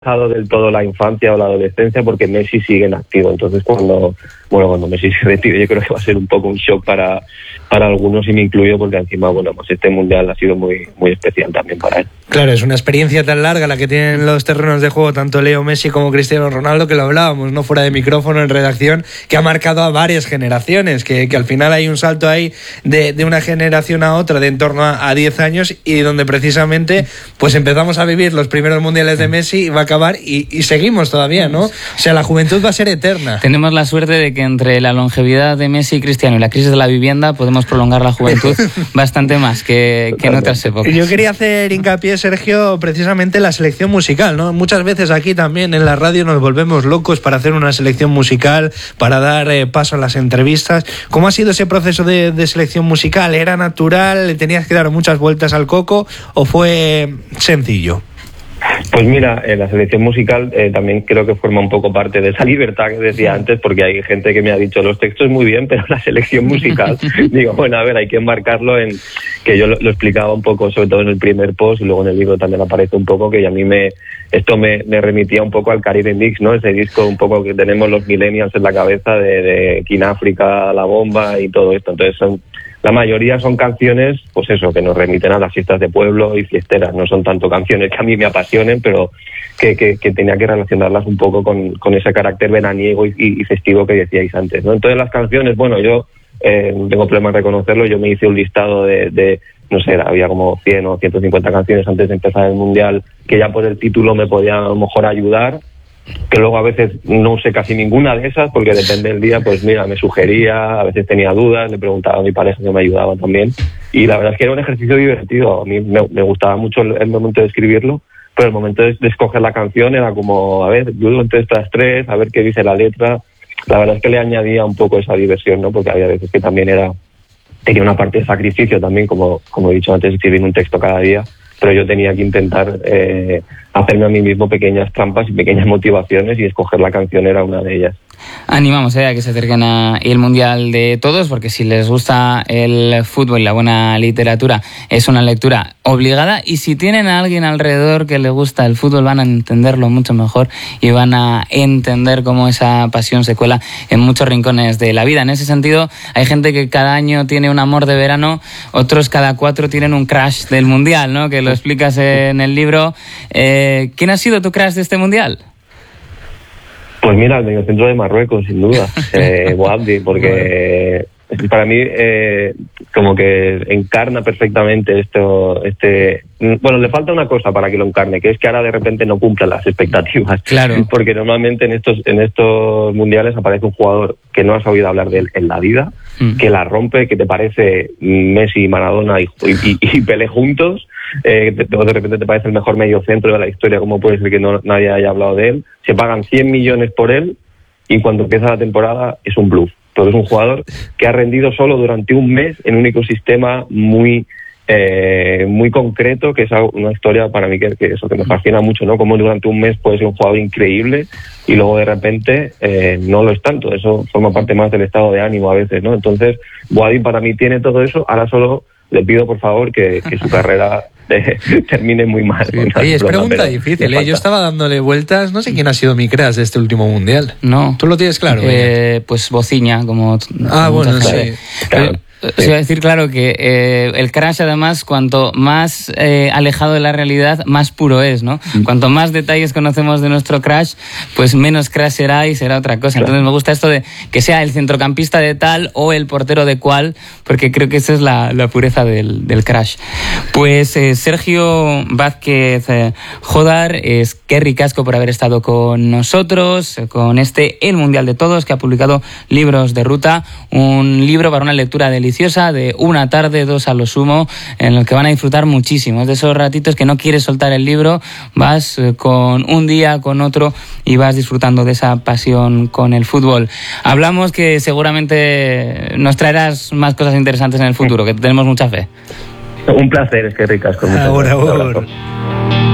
dejado del todo la infancia o la adolescencia porque Messi sigue en activo. Entonces cuando Messi se retire, yo creo que va a ser un poco un shock para algunos, y me incluyo, porque encima, pues este mundial ha sido muy, muy especial también para él. Claro, es una experiencia tan larga la que tienen los terrenos de juego, tanto Leo Messi como Cristiano Ronaldo, que lo hablábamos, ¿no?, fuera de micrófono en redacción, que ha marcado a varias generaciones, que al final hay un salto ahí de una generación a otra de en torno a 10 años, y donde precisamente pues empezamos a vivir los primeros mundiales de Messi, y va a acabar y seguimos todavía, ¿no? O sea, la juventud va a ser eterna. Tenemos la suerte de que entre la longevidad de Messi y Cristiano y la crisis de la vivienda podemos prolongar la juventud bastante más que en otras épocas. Yo quería hacer hincapié, Sergio, precisamente en la selección musical, ¿no? Muchas veces aquí también en la radio nos volvemos locos para hacer una selección musical, para dar paso a las entrevistas. ¿Cómo ha sido ese proceso de selección musical? ¿Era natural? ¿Le tenías que dar muchas vueltas al coco o fue sencillo? Pues mira, la selección musical también creo que forma un poco parte de esa libertad que decía antes, porque hay gente que me ha dicho los textos muy bien, pero la selección musical, digo, bueno, a ver, hay que enmarcarlo en que yo lo explicaba un poco, sobre todo en el primer post, y luego en el libro también aparece un poco, que a mí esto me remitía un poco al Caribe Mix, ¿no? Ese disco un poco que tenemos los millennials en la cabeza de King África, La Bomba y todo esto. Entonces la mayoría son canciones, pues eso, que nos remiten a las fiestas de pueblo y fiesteras. No son tanto canciones que a mí me apasionen, pero que tenía que relacionarlas un poco con ese carácter veraniego y festivo que decíais antes, ¿no? Entonces las canciones, bueno, yo no tengo problema en reconocerlo, yo me hice un listado de no sé, había como 100 o 150 canciones antes de empezar el Mundial, que ya por el título me podían a lo mejor ayudar, que luego a veces no usé casi ninguna de esas, porque depende del día, pues mira, me sugería, a veces tenía dudas, le preguntaba a mi pareja, que me ayudaba también, y la verdad es que era un ejercicio divertido. A mí me gustaba mucho el momento de escribirlo, pero el momento de escoger la canción era como, a ver, dudo entre estas tres, a ver qué dice la letra. La verdad es que le añadía un poco esa diversión, ¿no? Porque había veces que también tenía una parte de sacrificio también, como he dicho antes, escribir un texto cada día, pero yo tenía que intentar hacerme a mí mismo pequeñas trampas y pequeñas motivaciones, y escoger la canción era una de ellas. Animamos a que se acerquen a el Mundial de todos, porque si les gusta el fútbol y la buena literatura, es una lectura obligada, y si tienen a alguien alrededor que le gusta el fútbol, van a entenderlo mucho mejor y van a entender cómo esa pasión se cuela en muchos rincones de la vida. En ese sentido, hay gente que cada año tiene un amor de verano, otros cada 4 tienen un crush del Mundial, ¿no? Que lo explicas en el libro. ¿Quién ha sido tu crush de este Mundial? Pues mira, el mediocentro de Marruecos, sin duda, Boabdi, porque para mí como que encarna perfectamente bueno, le falta una cosa para que lo encarne, que es que ahora de repente no cumpla las expectativas. Claro. Porque normalmente en estos mundiales aparece un jugador que no has oído hablar de él en la vida, que la rompe, que te parece Messi, Maradona y Pelé juntos, de repente te parece el mejor mediocentro de la historia. ¿Cómo puede ser que nadie haya hablado de él? Se pagan 100 millones por él, y cuando empieza la temporada es un bluff. Pero es un jugador que ha rendido solo durante un mes en un ecosistema muy concreto, que es una historia para mí que me fascina mucho, ¿no? Como durante un mes puede ser un jugador increíble y luego de repente no lo es tanto. Eso forma parte más del estado de ánimo a veces, ¿no? Entonces, Boabdi para mí tiene todo eso. Ahora solo le pido, por favor, que su carrera termine muy mal. Sí. Oye, es pregunta difícil, ¿eh? Yo estaba dándole vueltas, no sé quién ha sido mi crush de este último Mundial. No. ¿Tú lo tienes claro? Pues Bociña, como... bueno, sí. Claro. Os iba a decir, claro, que el crash, además, cuanto más alejado de la realidad, más puro es, ¿no? Cuanto más detalles conocemos de nuestro crash, pues menos crash será y será otra cosa. Entonces me gusta esto de que sea el centrocampista de tal o el portero de cual, porque creo que esa es la pureza del crash. Pues Sergio Vázquez Jodar, qué ricasco por haber estado con nosotros, con El Mundial de Todos, que ha publicado Libros de Ruta, un libro para una lectura deliciosa de una tarde, 2 a lo sumo, en el que van a disfrutar muchísimo. Es de esos ratitos que no quieres soltar el libro, vas con un día, con otro, y vas disfrutando de esa pasión con el fútbol. Hablamos que seguramente nos traerás más cosas interesantes en el futuro, que tenemos mucha fe. Un placer, es que ricas. Ahora.